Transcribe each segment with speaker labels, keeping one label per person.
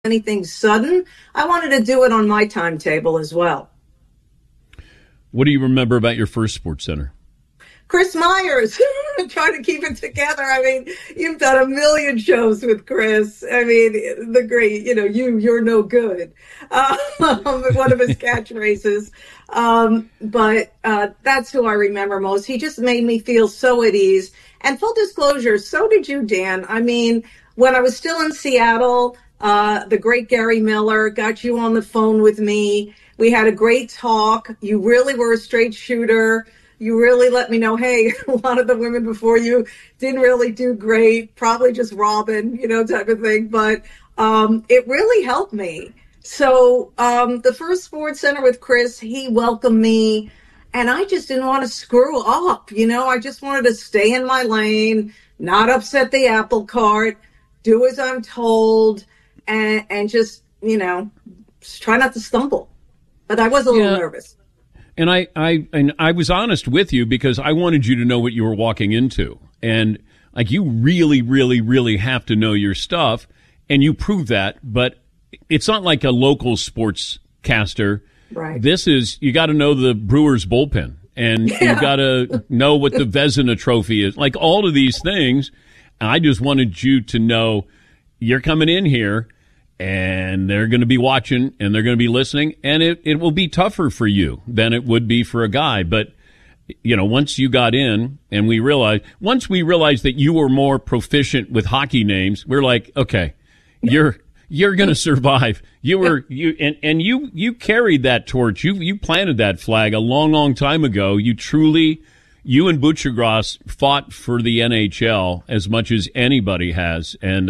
Speaker 1: anything sudden. I wanted to do it on my timetable as well.
Speaker 2: What do you remember about your first Sports Center?
Speaker 1: Chris Myers, trying to keep it together. I mean, you've done a million shows with Chris. I mean, the great, you're no good. One of his catchphrases. But that's who I remember most. He just made me feel so at ease. And full disclosure, so did you, Dan. I mean, when I was still in Seattle, the great Gary Miller got you on the phone with me. We had a great talk. You really were a straight shooter. You really let me know, hey, a lot of the women before you didn't really do great, probably just Robin, type of thing. But it really helped me. So the first Sports Center with Chris, he welcomed me, and I just didn't want to screw up. I just wanted to stay in my lane, not upset the apple cart, do as I'm told, and just, try not to stumble. But I was a little nervous.
Speaker 2: And I was honest with you because I wanted you to know what you were walking into. And you really, really, really have to know your stuff, and you prove that. But it's not like a local sportscaster.
Speaker 1: Right.
Speaker 2: This is, you got to know the Brewers bullpen, and you got to know what the Vezina Trophy is. All of these things. I just wanted you to know you're coming in here, and they're going to be watching, and they're going to be listening, and it will be tougher for you than it would be for a guy. But, once you got in, and once we realized that you were more proficient with hockey names, we're like, okay, you're going to survive. You carried that torch. You planted that flag a long, long time ago. You and Buccigross fought for the NHL as much as anybody has, and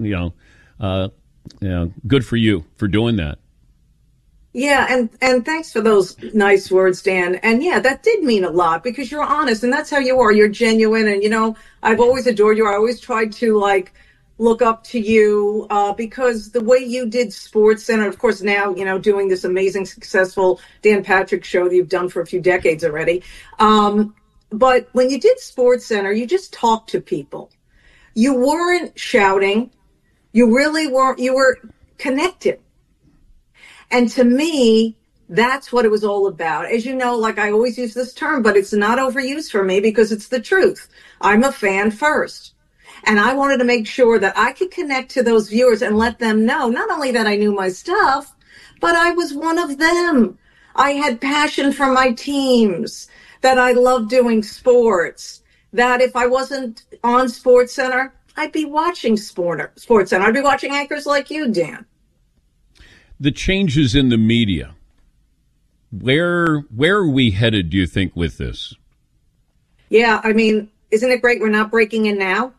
Speaker 2: good for you for doing that.
Speaker 1: Yeah, and thanks for those nice words, Dan. And yeah, that did mean a lot because you're honest, and that's how you are. You're genuine, and I've always adored you. I always tried to look up to you because the way you did Sports Center, of course, now doing this amazing, successful Dan Patrick show that you've done for a few decades already. But when you did Sports Center, you just talked to people. You weren't shouting. You really weren't. You were connected. And to me, that's what it was all about. As you know, I always use this term, but it's not overused for me because it's the truth. I'm a fan first. And I wanted to make sure that I could connect to those viewers and let them know not only that I knew my stuff, but I was one of them. I had passion for my teams, that I loved doing sports, that if I wasn't on Sports Center, I'd be watching Sports Center. I'd be watching anchors like you, Dan.
Speaker 2: The changes in the media, where are we headed, do you think, with this?
Speaker 1: Yeah, I mean, isn't it great we're not breaking in now?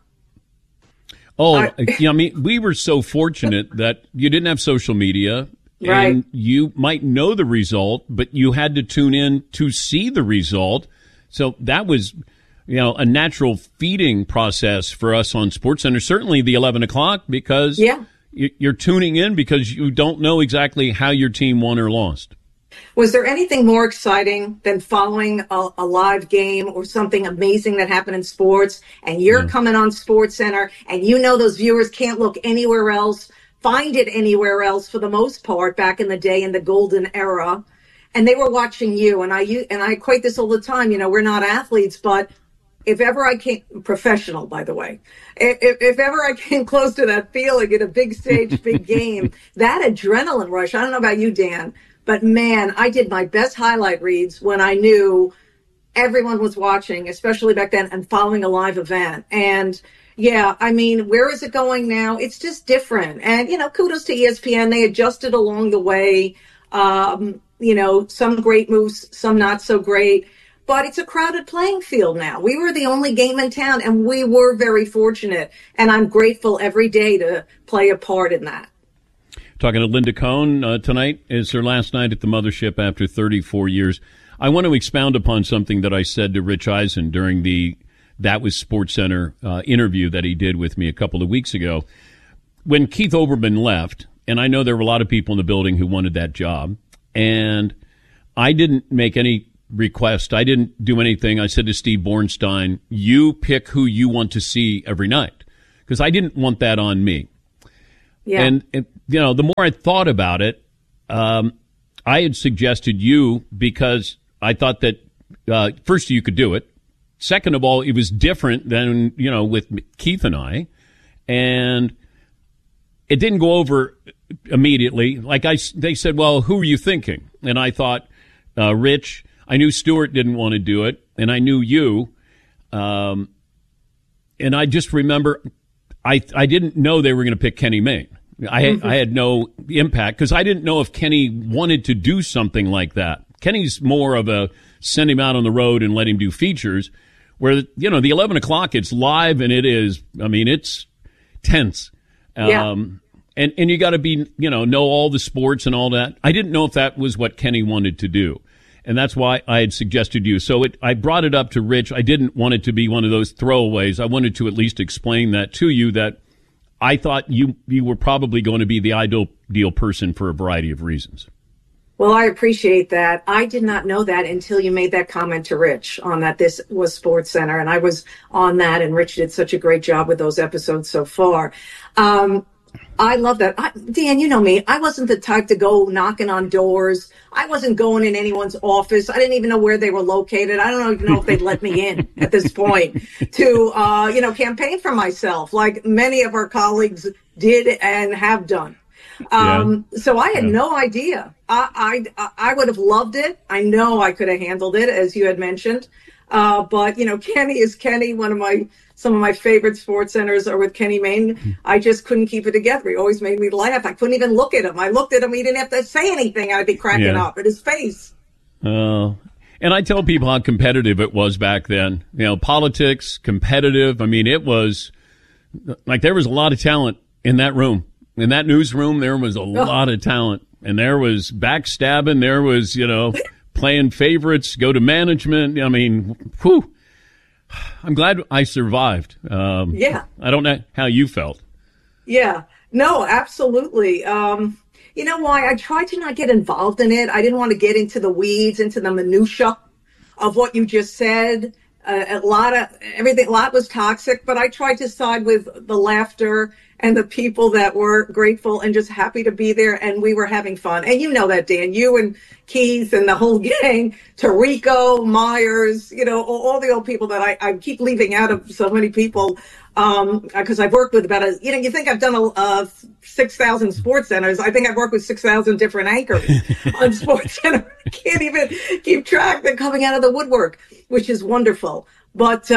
Speaker 2: Oh, we were so fortunate that you didn't have social media.
Speaker 1: Right.
Speaker 2: And you might know the result, but you had to tune in to see the result. So that was, a natural feeding process for us on SportsCenter. Certainly the 11 o'clock because you're tuning in because you don't know exactly how your team won or lost.
Speaker 1: Was there anything more exciting than following a live game or something amazing that happened in sports, and you're coming on SportsCenter and those viewers can't look anywhere else, find it anywhere else for the most part back in the day in the golden era, and they were watching you. And I equate this all the time. We're not athletes, but if ever I came professional, by the way, if ever I came close to that feeling in a big stage, big game, that adrenaline rush. I don't know about you, Dan, but man, I did my best highlight reads when I knew everyone was watching, especially back then, and following a live event. And yeah, I mean, where is it going now? It's just different. And, kudos to ESPN. They adjusted along the way. Some great moves, some not so great. But it's a crowded playing field now. We were the only game in town, and we were very fortunate. And I'm grateful every day to play a part in that.
Speaker 2: Talking to Linda Cohn tonight. Is her last night at the mothership after 34 years. I want to expound upon something that I said to Rich Eisen during That Was SportsCenter interview that he did with me a couple of weeks ago. When Keith Olbermann left, and I know there were a lot of people in the building who wanted that job, and I didn't make any request. I didn't do anything. I said to Steve Bornstein, you pick who you want to see every night, because I didn't want that on me.
Speaker 1: Yeah.
Speaker 2: And the more I thought about it, I had suggested you because I thought that, first, you could do it. Second of all, it was different than, with Keith and I. And it didn't go over immediately. They said, well, who are you thinking? And I thought, Rich. I knew Stuart didn't want to do it. And I knew you. And I just remember, I didn't know they were going to pick Kenny Mayne. I had no impact because I didn't know if Kenny wanted to do something like that. Kenny's more of a send him out on the road and let him do features where, the 11 o'clock, it's live and it's tense.
Speaker 1: Yeah.
Speaker 2: And you got to be, know all the sports and all that. I didn't know if that was what Kenny wanted to do. And that's why I had suggested you. So I brought it up to Rich. I didn't want it to be one of those throwaways. I wanted to at least explain that to you, that I thought you were probably going to be the ideal person for a variety of reasons.
Speaker 1: Well, I appreciate that. I did not know that until you made that comment to Rich on that this was Sports Center. And I was on that, and Rich did such a great job with those episodes so far. I love that. Dan, you know me. I wasn't the type to go knocking on doors. I wasn't going in anyone's office. I didn't even know where they were located. I don't even know if they'd let me in at this point to, campaign for myself like many of our colleagues did and have done. So I had no idea. I would have loved it. I know I could have handled it, as you had mentioned. But Kenny is Kenny. Some of my favorite sports centers are with Kenny Mayne. I just couldn't keep it together. He always made me laugh. I couldn't even look at him. I looked at him. He didn't have to say anything. I'd be cracking up at his face.
Speaker 2: And I tell people how competitive it was back then. Politics, competitive. It was like there was a lot of talent in that room. In that newsroom, there was a lot of talent. And there was backstabbing. There was, playing favorites, go to management. Whew. I'm glad I survived. I don't know how you felt.
Speaker 1: Yeah. No, absolutely. You know why? I tried to not get involved in it. I didn't want to get into the weeds, into the minutia of what you just said. A lot was toxic, but I tried to side with the laughter and the people that were grateful and just happy to be there. And we were having fun. And you know that, Dan, you and Keith and the whole gang, Tarico, Myers, all the old people that I keep leaving out of so many people. Because I've worked with about you think I've done 6,000 sports centers. I think I've worked with 6,000 different anchors on Sports Center. I can't even keep track. They're coming out of the woodwork, which is wonderful. But,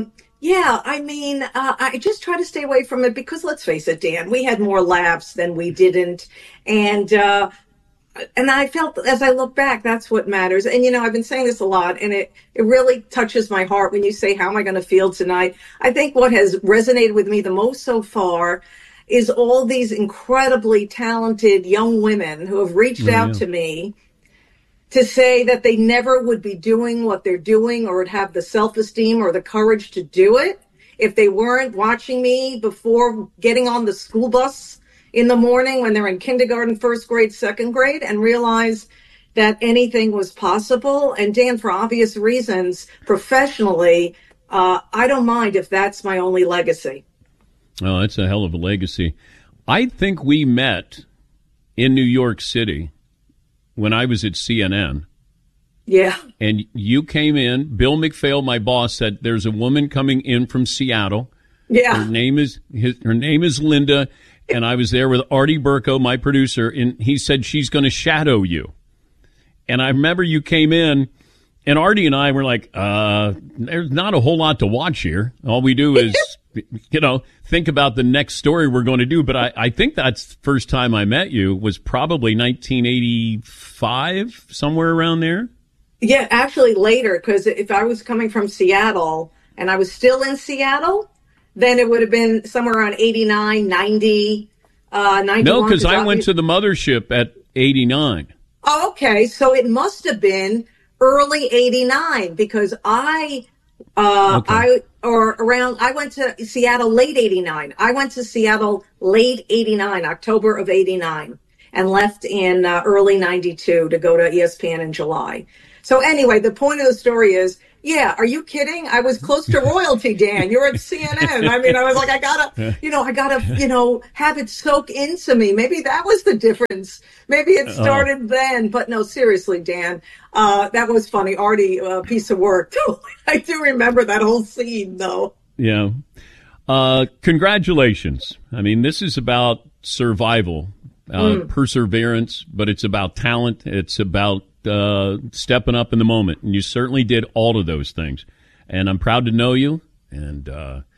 Speaker 1: I just try to stay away from it because let's face it, Dan, we had more laughs than we didn't. And I felt as I look back, that's what matters. And, I've been saying this a lot, and it really touches my heart when you say, how am I going to feel tonight? I think what has resonated with me the most so far is all these incredibly talented young women who have reached out to me to say that they never would be doing what they're doing or would have the self-esteem or the courage to do it if they weren't watching me before getting on the school bus in the morning when they're in kindergarten, first grade, second grade, and realize that anything was possible. And Dan, for obvious reasons, professionally, I don't mind if that's my only legacy.
Speaker 2: Oh, that's a hell of a legacy. I think we met in New York City when I was at CNN.
Speaker 1: Yeah.
Speaker 2: And you came in. Bill McPhail, my boss, said, there's a woman coming in from Seattle.
Speaker 1: Yeah.
Speaker 2: Her name is Linda. And I was there with Artie Burko, my producer, and he said she's going to shadow you. And I remember you came in, and Artie and I were like, there's not a whole lot to watch here. All we do is, think about the next story we're going to do. But I think that's the first time I met you was probably 1985, somewhere around there.
Speaker 1: Yeah, actually later, because if I was coming from Seattle and I was still in Seattle, then it would have been somewhere around 89, 90, 91.
Speaker 2: No, because I went to the mothership at 89.
Speaker 1: Oh, okay. So it must have been early 89 because I went to Seattle late 89. I went to Seattle late 89, October of 89, and left in early 92 to go to ESPN in July. So anyway, the point of the story is, Yeah, are you kidding? I was close to royalty, Dan. You're at CNN. I mean, I was like, I gotta, have it soak into me. Maybe that was the difference. Maybe it started then. But no, seriously, Dan, that was funny. Artie, piece of work. I do remember that whole scene, though.
Speaker 2: Yeah. Congratulations. I mean, this is about survival, perseverance, but it's about talent. It's about stepping up in the moment. And you certainly did all of those things. And I'm proud to know you and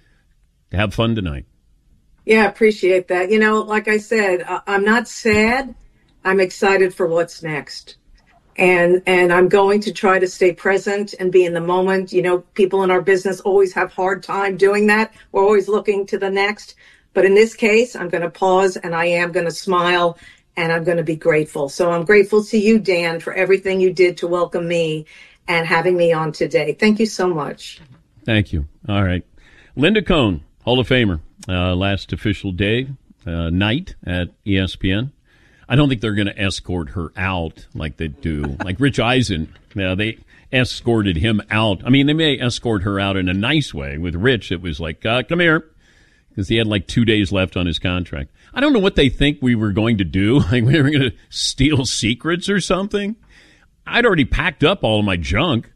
Speaker 2: have fun tonight.
Speaker 1: Yeah, appreciate that. Like I said, I'm not sad. I'm excited for what's next. And I'm going to try to stay present and be in the moment. People in our business always have hard time doing that. We're always looking to the next. But in this case, I'm going to pause and I am going to smile and I'm going to be grateful. So I'm grateful to you, Dan, for everything you did to welcome me and having me on today. Thank you so much.
Speaker 2: Thank you. All right. Linda Cohn, Hall of Famer, last official day, night at ESPN. I don't think they're going to escort her out like they do. Like Rich Eisen, they escorted him out. I mean, they may escort her out in a nice way. With Rich, it was like, come here, because he had like 2 days left on his contract. I don't know what they think we were going to do. Like we were going to steal secrets or something. I'd already packed up all of my junk,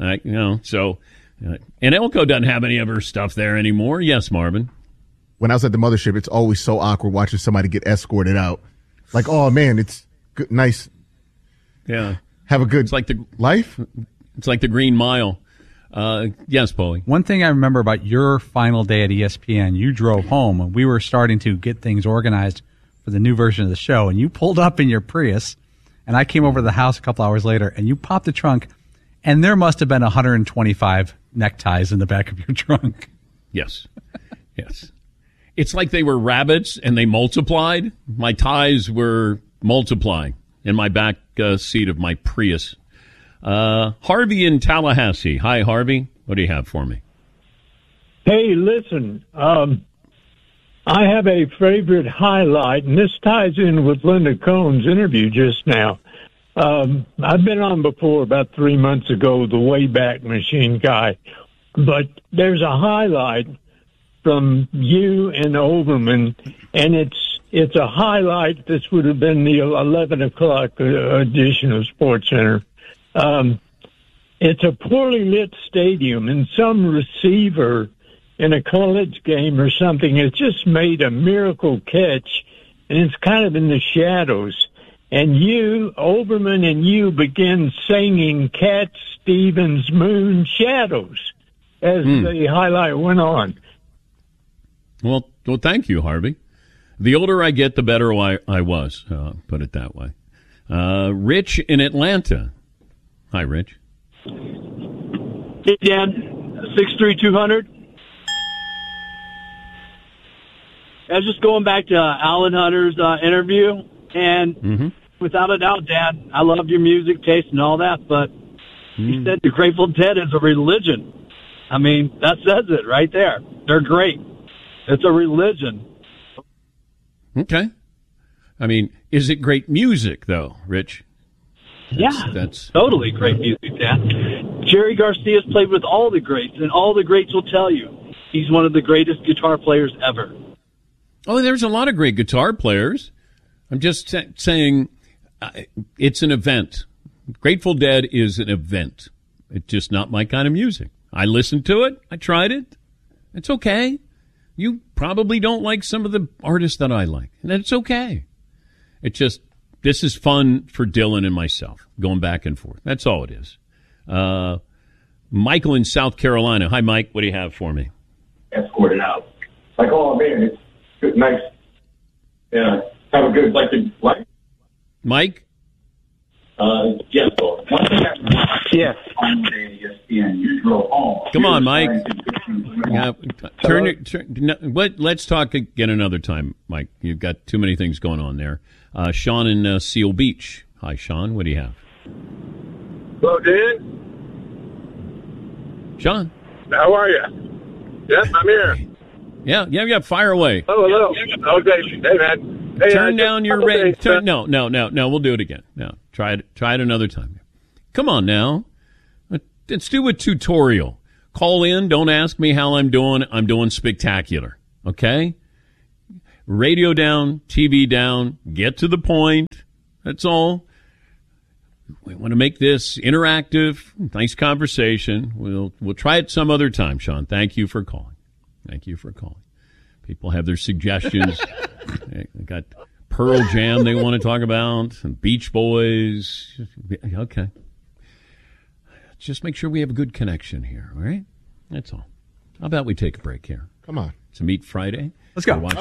Speaker 2: so. And Elko doesn't have any of her stuff there anymore. Yes, Marvin.
Speaker 3: When I was at the mothership, it's always so awkward watching somebody get escorted out. Like, oh man, it's good, nice.
Speaker 2: Yeah,
Speaker 3: have a good life.
Speaker 2: It's like the Green Mile. Yes, Paulie.
Speaker 4: One thing I remember about your final day at ESPN, you drove home and we were starting to get things organized for the new version of the show, and you pulled up in your Prius, and I came over to the house a couple hours later, and you popped the trunk, and there must have been 125 neckties in the back of your trunk.
Speaker 2: Yes, yes. It's like they were rabbits and they multiplied. My ties were multiplying in my back seat of my Prius. Harvey in Tallahassee. Hi, Harvey. What do you have for me?
Speaker 5: Hey, listen, I have a favorite highlight, and this ties in with Linda Cohn's interview just now. I've been on before about 3 months ago, the Wayback Machine guy, but there's a highlight from you and Overman, and it's a highlight. This would have been the 11 o'clock edition of SportsCenter. It's a poorly lit stadium, and some receiver in a college game or something has just made a miracle catch, and it's kind of in the shadows. And you, Overman, and you begin singing Cat Stevens' Moon Shadows as the highlight went on.
Speaker 2: Well, thank you, Harvey. The older I get, the better I was, put it that way. Rich in Atlanta. Hi, Rich.
Speaker 6: Hey, Dan. 63200. I was just going back to Alan Hunter's interview, and without a doubt, Dan, I loved your music taste and all that, but he said the Grateful Dead is a religion. I mean, that says it right there. They're great. It's a religion.
Speaker 2: Okay. I mean, is it great music, though, Rich? That's
Speaker 6: totally great music, Dan. Jerry Garcia's played with all the greats, and all the greats will tell you he's one of the greatest guitar players ever.
Speaker 2: Oh, there's a lot of great guitar players. I'm just saying it's an event. Grateful Dead is an event. It's just not my kind of music. I listened to it. I tried it. It's okay. You probably don't like some of the artists that I like, and it's okay. It's just, this is fun for Dylan and myself, going back and forth. That's all it is. Michael in South Carolina. Hi, Mike. What do you have for me?
Speaker 7: Escorted out. Like, oh, man, it's good, nice. Yeah, have a good, life.
Speaker 2: Mike?
Speaker 7: Yes, Lord. One thing
Speaker 5: yes.
Speaker 7: On the day ESPN, you drove home.
Speaker 2: Come on, Mike. Yeah, let's talk again another time, Mike. You've got too many things going on there. Sean in Seal Beach. Hi, Sean. What do you have?
Speaker 8: Hello, Dan.
Speaker 2: Sean.
Speaker 8: How are you? Yes, I'm here.
Speaker 2: Yeah. Fire away.
Speaker 8: Oh, hello. Okay. Hey, man. Hey,
Speaker 2: turn down your radio. No. We'll do it again. No, try it another time. Come on now. Let's do a tutorial. Call in. Don't ask me how I'm doing. I'm doing spectacular. Okay? Radio down, TV down. Get to the point. That's all. We want to make this interactive. Nice conversation. We'll try it some other time, Sean. Thank you for calling. Thank you for calling. People have their suggestions. They got Pearl Jam they want to talk about, and Beach Boys. Okay. Just make sure we have a good connection here, all right? That's all. How about we take a break here?
Speaker 3: Come on.
Speaker 2: It's a Meat Friday.
Speaker 4: Let's go.